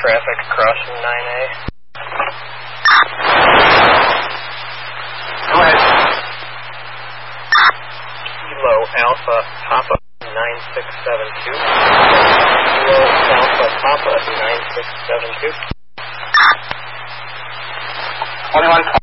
traffic crossing 9A. Go ahead. Kilo Alpha Papa 9672. Kilo Alpha Papa 9672. 2120.